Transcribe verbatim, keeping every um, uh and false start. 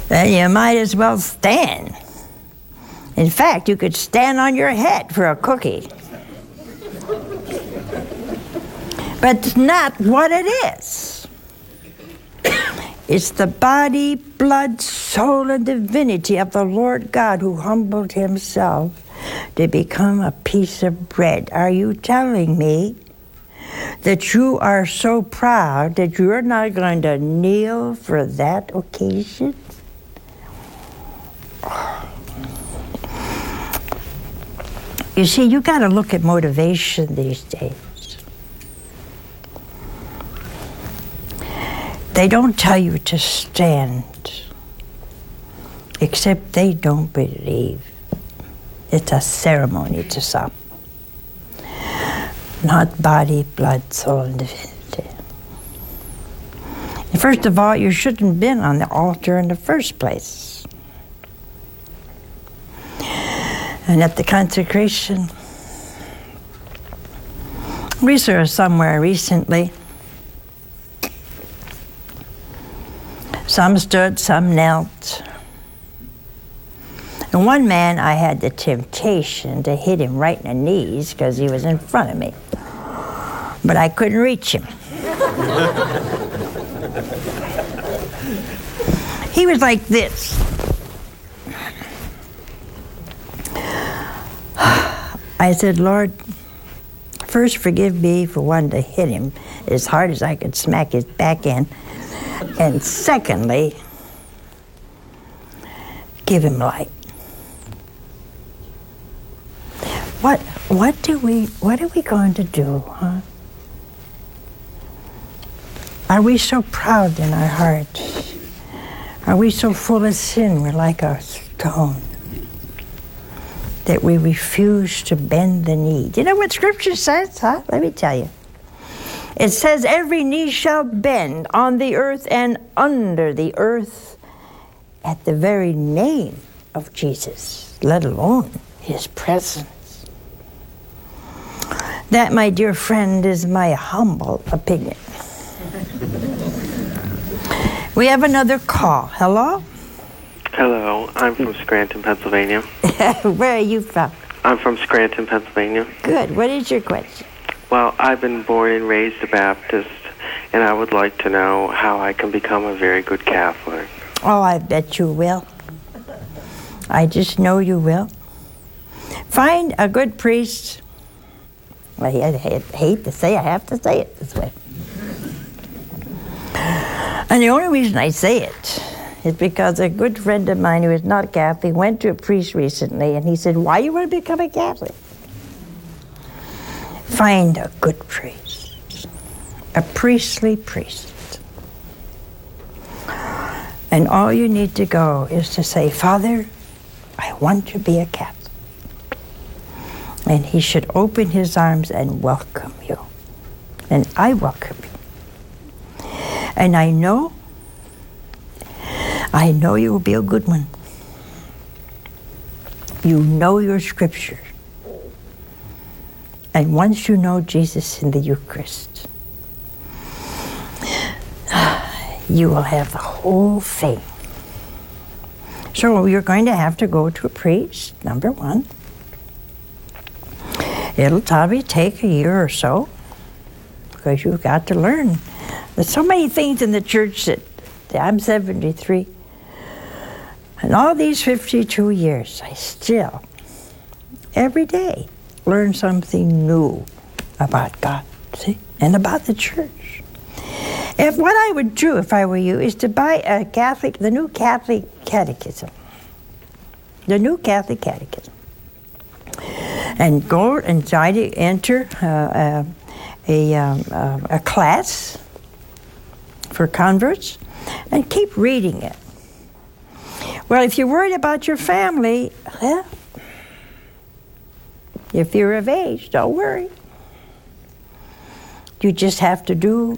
then you might as well stand. In fact, you could stand on your head for a cookie. But it's not what it is. It's the body, blood, soul, and divinity of the Lord God who humbled himself to become a piece of bread. Are you telling me that you are so proud that you're not going to kneel for that occasion? You see, you got to look at motivation these days. They don't tell you to stand, except they don't believe. It's a ceremony to some. Not body, blood, soul, and divinity. And first of all, you shouldn't have been on the altar in the first place. And at the consecration, we saw somewhere recently, some stood, some knelt. And one man, I had the temptation to hit him right in the knees because he was in front of me. But I couldn't reach him. He was like this. I said, Lord, first forgive me for wanting to hit him as hard as I could smack his back end. And secondly, give him light. What what do we what are we going to do, huh? Are we so proud in our hearts? Are we so full of sin we're like a stone that we refuse to bend the knee? Do you know what Scripture says, huh? Let me tell you. It says, every knee shall bend on the earth and under the earth at the very name of Jesus, let alone his presence. That, my dear friend, is my humble opinion. We have another call. Hello? Hello, I'm from Scranton, Pennsylvania. Where are you from? I'm from Scranton, Pennsylvania. Good. What is your question? Well, I've been born and raised a Baptist, and I would like to know how I can become a very good Catholic. Oh, I bet you will. I just know you will. Find a good priest. I hate to say, I have to say it this way. And the only reason I say it is because a good friend of mine who is not Catholic went to a priest recently, and he said, why do you want to become a Catholic? Find a good priest, a priestly priest. And all you need to go is to say, Father, I want to be a Catholic. And he should open his arms and welcome you. And I welcome you. And I know, I know you will be a good one. You know your scripture. And once you know Jesus in the Eucharist, you will have the whole thing. So you're going to have to go to a priest, number one. It'll probably take a year or so, because you've got to learn. There's so many things in the church that, I'm seventy-three, and all these fifty-two years, I still, every day, learn something new about God, see, and about the church. If what I would do if I were you is to buy a Catholic, the new Catholic Catechism, the new Catholic Catechism, and go and try to enter uh, uh, a, um, uh, a class for converts, and keep reading it. Well, if you're worried about your family, well, if you're of age, don't worry. You just have to do